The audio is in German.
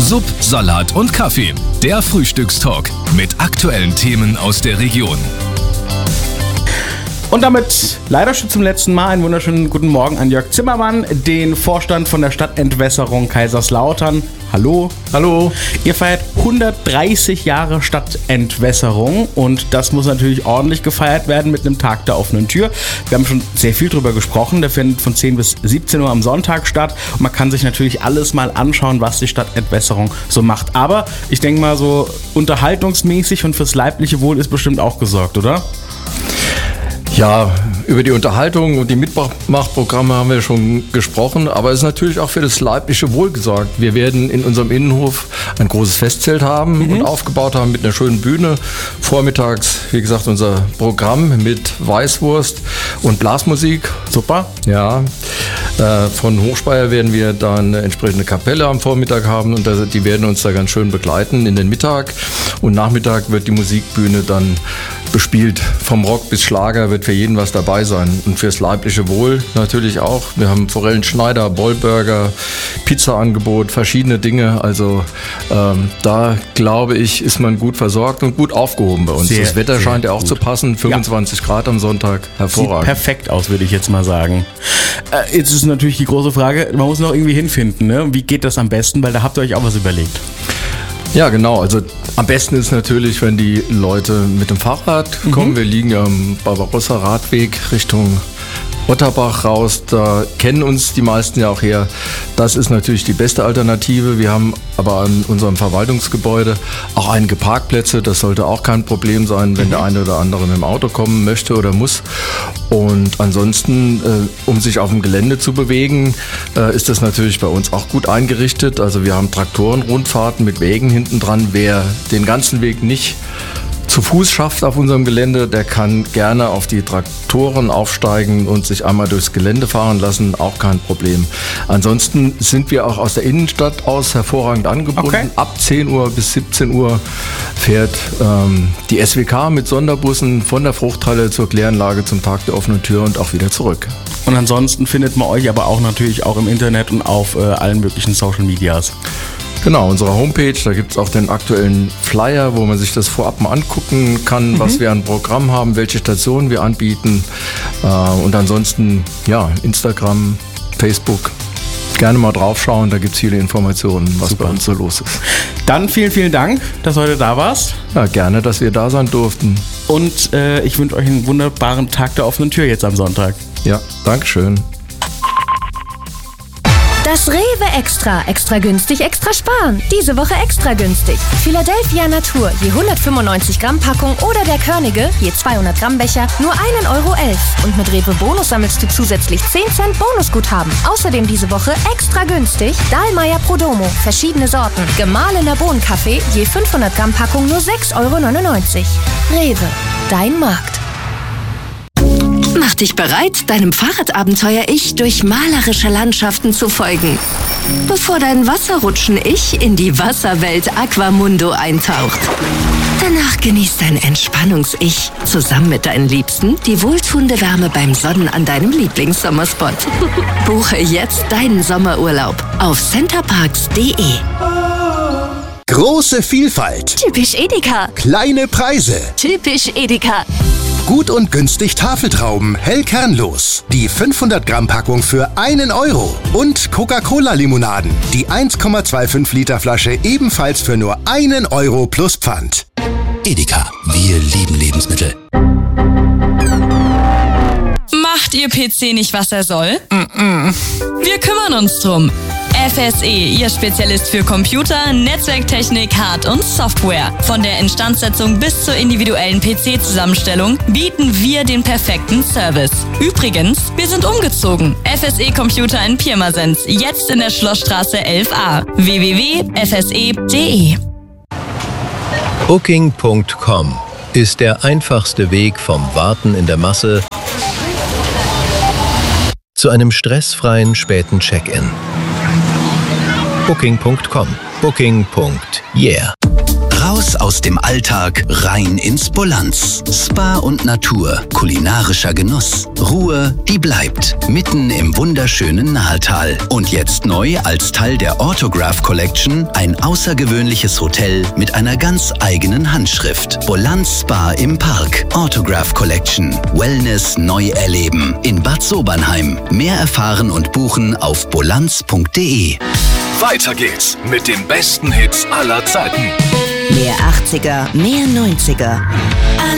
Sub, Salat und Kaffee. Der Frühstückstalk mit aktuellen Themen aus der Region. Und damit leider schon zum letzten Mal einen wunderschönen guten Morgen an Jörg Zimmermann, den Vorstand von der Stadtentwässerung Kaiserslautern. Hallo. Hallo. Ihr feiert 130 Jahre Stadtentwässerung und das muss natürlich ordentlich gefeiert werden mit einem Tag der offenen Tür. Wir haben schon sehr viel drüber gesprochen. Der findet von 10 bis 17 Uhr am Sonntag statt und man kann sich natürlich alles mal anschauen, was die Stadtentwässerung so macht. Aber ich denke mal, so unterhaltungsmäßig und fürs leibliche Wohl ist bestimmt auch gesorgt, oder? Ja, über die Unterhaltung und die Mitmachprogramme haben wir schon gesprochen, aber es ist natürlich auch für das leibliche Wohl gesorgt. Wir werden in unserem Innenhof ein großes Festzelt haben und aufgebaut haben mit einer schönen Bühne. Vormittags, wie gesagt, unser Programm mit Weißwurst und Blasmusik. Super. Ja, von Hochspeyer werden wir dann eine entsprechende Kapelle am Vormittag haben und die werden uns da ganz schön begleiten in den Mittag. Und Nachmittag wird die Musikbühne dann bespielt. Vom Rock bis Schlager wird für jeden was dabei sein. Und fürs leibliche Wohl natürlich auch. Wir haben Forellenschneider, Bollburger, Pizza-Angebot, verschiedene Dinge. Also da, glaube ich, ist man gut versorgt und gut aufgehoben bei uns. Das Wetter scheint ja auch zu passen. 25 Grad am Sonntag. Hervorragend. Sieht perfekt aus, würde ich jetzt mal sagen. Jetzt ist natürlich die große Frage, man muss noch irgendwie hinfinden, ne? Wie geht das am besten? Weil da habt ihr euch auch was überlegt. Ja, genau. Also am besten ist natürlich, wenn die Leute mit dem Fahrrad kommen. Wir liegen ja am Barbarossa-Radweg Richtung Otterbach raus. Da kennen uns die meisten ja auch her. Das ist natürlich die beste Alternative. Wir haben aber an unserem Verwaltungsgebäude auch einige Parkplätze. Das sollte auch kein Problem sein, wenn der eine oder andere mit dem Auto kommen möchte oder muss. Und ansonsten, um sich auf dem Gelände zu bewegen, ist das natürlich bei uns auch gut eingerichtet. Also wir haben Traktorenrundfahrten mit Wägen hinten dran. Wer den ganzen Weg nicht zu Fuß schafft auf unserem Gelände, der kann gerne auf die Traktoren aufsteigen und sich einmal durchs Gelände fahren lassen, auch kein Problem. Ansonsten sind wir auch aus der Innenstadt aus hervorragend angebunden. Okay. Ab 10 Uhr bis 17 Uhr fährt die SWK mit Sonderbussen von der Fruchthalle zur Kläranlage zum Tag der offenen Tür und auch wieder zurück. Und ansonsten findet man euch aber auch natürlich auch im Internet und auf allen möglichen Social Medias. Genau, unsere Homepage, da gibt es auch den aktuellen Flyer, wo man sich das vorab mal angucken kann, was wir an Programm haben, welche Stationen wir anbieten. Und ansonsten, ja, Instagram, Facebook, gerne mal draufschauen, da gibt es viele Informationen, was bei uns so los ist. Dann vielen Dank, dass du heute da warst. Ja, gerne, dass wir da sein durften. Und ich wünsche euch einen wunderbaren Tag der offenen Tür jetzt am Sonntag. Ja, Dankeschön. Das Rewe Extra. Extra günstig, extra sparen. Diese Woche extra günstig. Philadelphia Natur, je 195 Gramm Packung oder der Körnige, je 200 Gramm Becher, nur 1,11 € Und mit Rewe Bonus sammelst du zusätzlich 10 Cent Bonusguthaben. Außerdem diese Woche extra günstig Dahlmeier Prodomo, verschiedene Sorten. Gemahlener Bohnenkaffee, je 500 Gramm Packung, nur 6,99 €. Rewe, dein Markt. Mach dich bereit, deinem Fahrradabenteuer-Ich durch malerische Landschaften zu folgen. Bevor dein Wasserrutschen-Ich in die Wasserwelt Aquamundo eintaucht. Danach genießt dein Entspannungs-Ich zusammen mit deinen Liebsten die wohltuende Wärme beim Sonnen an deinem Lieblingssommerspot. Buche jetzt deinen Sommerurlaub auf centerparks.de. Große Vielfalt. Typisch Edeka. Kleine Preise. Typisch Edeka. Gut und günstig Tafeltrauben, hell kernlos. Die 500 Gramm Packung für 1 €. Und Coca-Cola-Limonaden. Die 1,25 Liter Flasche ebenfalls für nur 1 € plus Pfand. Edeka, wir lieben Lebensmittel. Macht Ihr PC nicht, was er soll? Wir kümmern uns drum. FSE, Ihr Spezialist für Computer, Netzwerktechnik, Hard- und Software. Von der Instandsetzung bis zur individuellen PC-Zusammenstellung bieten wir den perfekten Service. Übrigens, wir sind umgezogen. FSE Computer in Pirmasens, jetzt in der Schlossstraße 11a. www.fse.de. Booking.com ist der einfachste Weg vom Warten in der Masse zu einem stressfreien späten Check-in. Booking.com. Booking.yeah. Raus Raus aus dem Alltag, rein ins Bolanz. Spa und Natur, kulinarischer Genuss. Ruhe, die bleibt. Mitten im wunderschönen Nahetal. Und jetzt neu als Teil der Autograph Collection ein außergewöhnliches Hotel mit einer ganz eigenen Handschrift. Bolanz Spa im Park. Autograph Collection. Wellness neu erleben. In Bad Sobernheim. Mehr erfahren und buchen auf bolanz.de. Weiter geht's mit den besten Hits aller Zeiten. Mehr 80er, mehr 90er.